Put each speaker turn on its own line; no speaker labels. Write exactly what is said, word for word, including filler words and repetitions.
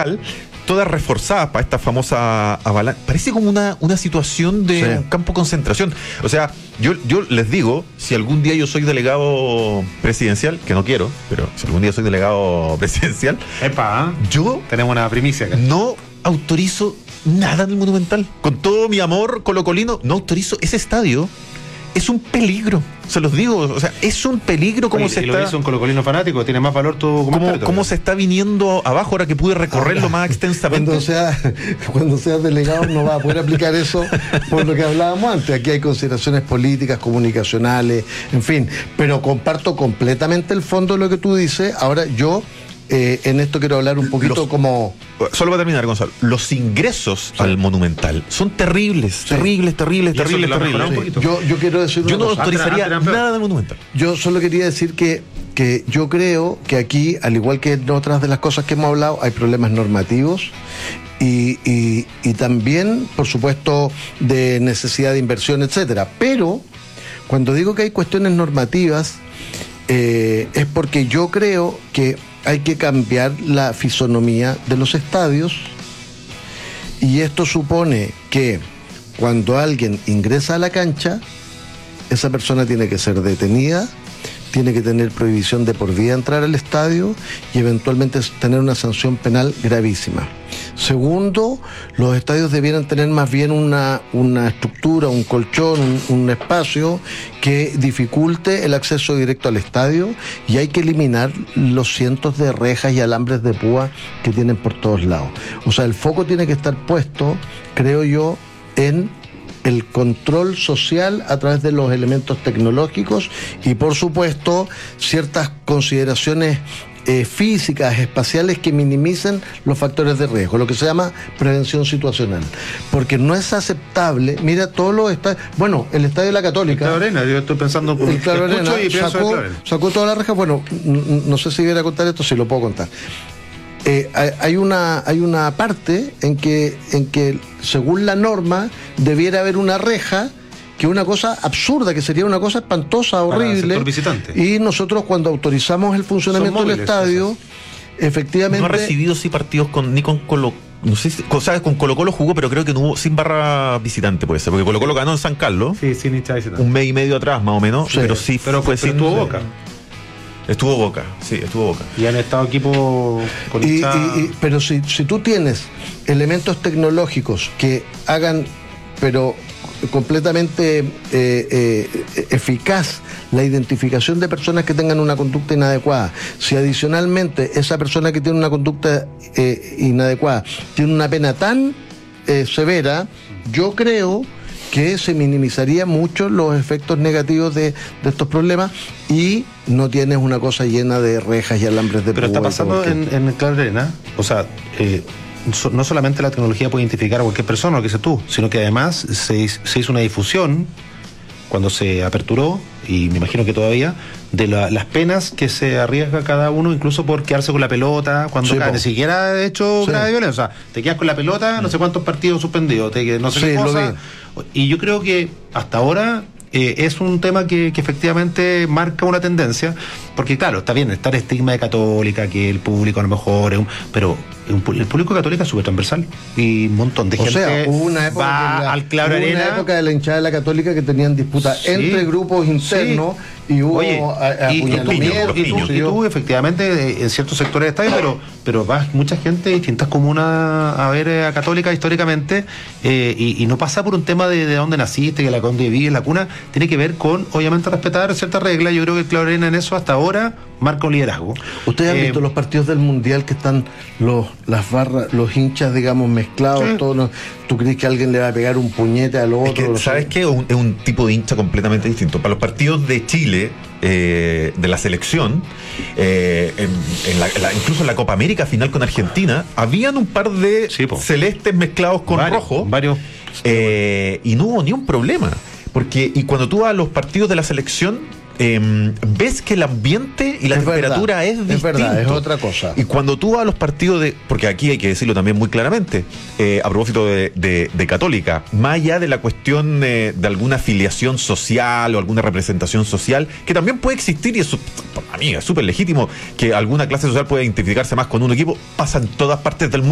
monumental, todas reforzadas para esta famosa avalancha. Parece como una, una situación de sí. un campo de concentración. O sea, yo, yo les digo, si algún día yo soy delegado presidencial, que no quiero, pero si algún día soy delegado presidencial,
Epa, ¿eh?
yo
tenemos una primicia acá.
No autorizo nada en el Monumental. Con todo mi amor colocolino, no autorizo ese estadio. Es un peligro, se los digo, o sea, es un peligro como
Oye,
se
y
está...
lo hizo un colocolino fanático, tiene más valor tu comentario.
¿Cómo, cómo se está viniendo abajo ahora que pude recorrerlo ahora, más extensamente?
Cuando sea, cuando seas delegado no va a poder aplicar eso por lo que hablábamos antes. Aquí hay consideraciones políticas, comunicacionales, en fin. Pero comparto completamente el fondo de lo que tú dices. Ahora yo... Eh, en esto quiero hablar un poquito los, como...
Solo para terminar, Gonzalo. Los ingresos sí. al Monumental son terribles, sí. terribles, terribles, terribles, terribles.
Sí. Yo, yo quiero decir una
Yo no
cosa.
autorizaría
antes, antes
nada del Monumental.
Yo solo quería decir que, que yo creo que aquí, al igual que en otras de las cosas que hemos hablado, hay problemas normativos y, y, y también, por supuesto, de necesidad de inversión, etcétera. Pero, cuando digo que hay cuestiones normativas, eh, es porque yo creo que hay que cambiar la fisonomía de los estadios y esto supone que cuando alguien ingresa a la cancha, esa persona tiene que ser detenida, tiene que tener prohibición de por vida entrar al estadio y eventualmente tener una sanción penal gravísima. Segundo, los estadios debieran tener más bien una, una estructura, un colchón, un, un espacio que dificulte el acceso directo al estadio y hay que eliminar los cientos de rejas y alambres de púa que tienen por todos lados. O sea, el foco tiene que estar puesto, creo yo, en el control social a través de los elementos tecnológicos y, por supuesto, ciertas consideraciones eh, físicas, espaciales que minimicen los factores de riesgo, lo que se llama prevención situacional. Porque no es aceptable, mira todos los estadios, bueno, el Estadio de la Católica...
El Claro Arena, yo estoy pensando...
El Claro Arena sacó, sacó toda la reja, bueno, no sé si voy a contar esto, si lo puedo contar. Eh, hay una hay una parte en que en que según la norma debiera haber una reja, que es una cosa absurda, que sería una cosa espantosa, horrible, y nosotros cuando autorizamos el funcionamiento móviles, del estadio esas. efectivamente
no ha recibido sí partidos con ni con Colo no sé si, sabes, con Colo Colo jugó, pero creo que no hubo sin barra visitante, puede ser, porque Colo Colo ganó en San Carlos
sí, sin hincha visitante
un mes y medio atrás más o menos, sí. pero sí
pero fue, fue sin tuvo Boca.
Estuvo Boca, sí, estuvo Boca.
Y han estado equipos con
y, y, y, Pero si, si tú tienes elementos tecnológicos que hagan, pero completamente eh, eh, eficaz la identificación de personas que tengan una conducta inadecuada, si adicionalmente esa persona que tiene una conducta eh, inadecuada tiene una pena tan eh, severa, yo creo que se minimizaría mucho los efectos negativos de, de estos problemas y no tienes una cosa llena de rejas y alambres de
Pero está pasando en, en el Claro Arena, o sea, eh, so, no solamente la tecnología puede identificar a cualquier persona, lo que dices tú, sino que además se, se hizo una difusión cuando se aperturó, y me imagino que todavía, de la, las penas que se arriesga cada uno, incluso por quedarse con la pelota, cuando sí, cae, ni siquiera de hecho sí. grave violencia, o sea, te quedas con la pelota, no sé cuántos partidos suspendidos, te, no sé sí, qué cosa, y yo creo que hasta ahora eh, es un tema que, que efectivamente marca una tendencia, porque claro, está bien, está el estigma de Católica, que el público a lo mejor es un, pero el público católico es súper transversal y un montón de
o
gente
sea, hubo una época
va
la,
al Claro
hubo
Arena.
Una época de la hinchada de la Católica que tenían disputas sí, entre grupos internos sí. y hubo
Oye,
apuñalamientos.
Y, y, y, y, y tú efectivamente en ciertos sectores de estadio, pero, pero va mucha gente de distintas comunas a ver a Católica históricamente eh, y, y no pasa por un tema de, de dónde naciste, que la dónde vives, la cuna, tiene que ver con obviamente respetar ciertas reglas. Yo creo que el Claro Arena en eso hasta ahora marca un liderazgo.
¿Ustedes han
eh,
visto los partidos del Mundial que están los las barras, los hinchas, digamos, mezclados? Sí. Todos, ¿tú crees que alguien le va a pegar un puñete al otro?
Es que, ¿sabes qué? Es un, es un tipo de hincha completamente distinto. Para los partidos de Chile, eh, de la selección, eh, en, en la, la, incluso en la Copa América final con Argentina, habían un par de sí, celestes mezclados con
varios,
rojo.
Varios.
Eh, y no hubo ni un problema. Porque, y cuando tú vas a los partidos de la selección, Eh, ves que el ambiente y la
es
temperatura
verdad,
es distinto.
Es verdad, es otra cosa.
Y cuando tú vas a los partidos de... Porque aquí hay que decirlo también muy claramente, eh, a propósito de, de, de Católica, más allá de la cuestión eh, de alguna afiliación social o alguna representación social, que también puede existir y es, para mí es súper legítimo que alguna clase social pueda identificarse más con un equipo, pasa en todas partes del mundo.